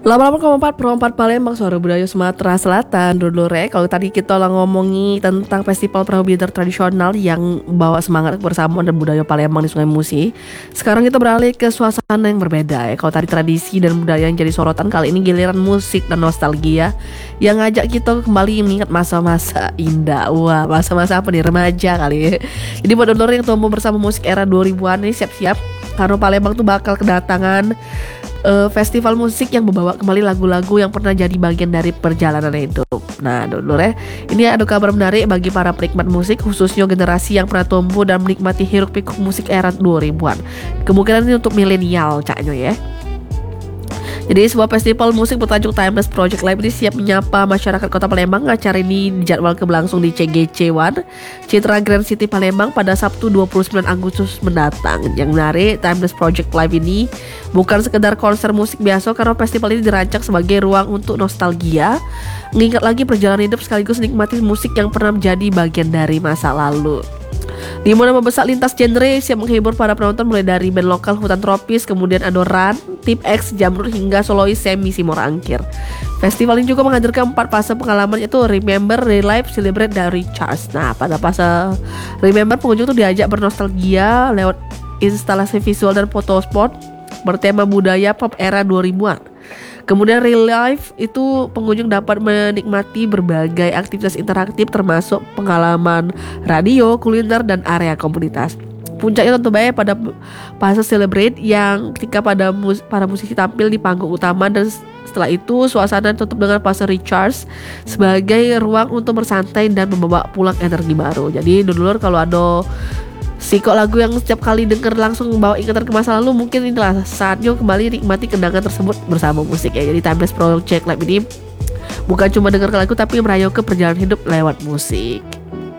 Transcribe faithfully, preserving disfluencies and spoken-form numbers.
Lama-lama Kompat Perompat Palembang Suara Budaya Sumatera Selatan dulu re. Kalau tadi kita lah ngomongi tentang festival perahu bilder tradisional yang bawa semangat kebersamaan dan budaya Palembang di Sungai Musi. Sekarang kita beralih ke suasana yang berbeda ya. Kalau tadi tradisi dan budaya yang jadi sorotan, kali ini giliran musik dan nostalgia yang ngajak kita kembali mengingat masa-masa indah. Wah, masa-masa apa nih, remaja kali ya. Jadi buat dulur yang tumbuh bersama musik era dua ribuan ini siap-siap, karena Palembang tuh bakal kedatangan uh, festival musik yang membawa kembali lagu-lagu yang pernah jadi bagian dari perjalanan hidup. Nah, dulu ya, ini ada kabar menarik bagi para penikmat musik, khususnya generasi yang pernah tumbuh dan menikmati hiruk pikuk musik era dua ribuan. Kemungkinan ini untuk milenial, caknya ya. Jadi sebuah festival musik bertajuk Timeless Project Live ini siap menyapa masyarakat Kota Palembang. Acara ini dijadwalkan berlangsung di C G C satu Citra Grand City Palembang pada Sabtu dua puluh sembilan Agustus mendatang. Yang menarik, Timeless Project Live ini bukan sekedar konser musik biasa, karena festival ini dirancang sebagai ruang untuk nostalgia, mengingat lagi perjalanan hidup sekaligus nikmati musik yang pernah menjadi bagian dari masa lalu. Di mana membesar lintas genre, siap menghibur para penonton mulai dari band lokal Hutan Tropis, kemudian Adoran, Tip X, Jamrud hingga solois Semi Simor Angkir. Festival ini juga menghadirkan empat fase pengalaman, yaitu Remember, Relive, Celebrate, dan Recharge. Nah, pada fase Remember, pengunjung tuh diajak bernostalgia lewat instalasi visual dan foto spot bertema budaya pop era dua ribuan. Kemudian Real Life itu pengunjung dapat menikmati berbagai aktivitas interaktif termasuk pengalaman radio, kuliner, dan area komunitas. Puncaknya tentu baik pada fase Celebrate yang ketika pada mus- para musisi tampil di panggung utama, dan setelah itu suasana tutup dengan fase Recharge sebagai ruang untuk bersantai dan membawa pulang energi baru. Jadi dulur kalau ada Siko lagu yang setiap kali denger langsung membawa ingatan ke masa lalu, mungkin inilah saatnya kembali nikmati kenangan tersebut bersama musik ya. Jadi Timeless Project Live ini bukan cuma denger lagu, tapi merayu ke perjalanan hidup lewat musik.